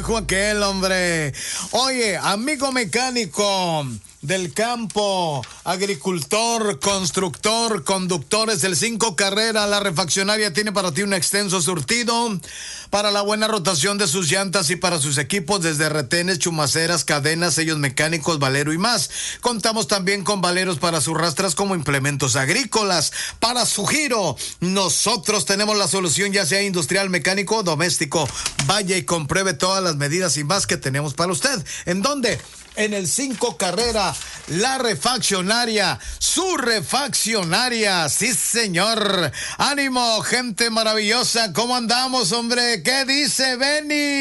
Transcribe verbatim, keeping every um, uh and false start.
Aquel hombre. Oye, amigo mecánico del campo, agricultor, constructor, conductores del cinco Carrera, la refaccionaria tiene para ti un extenso surtido para la buena rotación de sus llantas y para sus equipos, desde retenes, chumaceras, cadenas, sellos mecánicos, valero y más. Contamos también con valeros para sus rastras como implementos agrícolas. Para su giro, nosotros tenemos la solución, ya sea industrial, mecánico o doméstico. Vaya y compruebe todas las medidas y más que tenemos para usted. ¿En dónde? En el cinco Carrera, la refaccionaria, su refaccionaria, sí señor. Ánimo, gente maravillosa, ¿cómo andamos, hombre? ¿Qué dice Benny?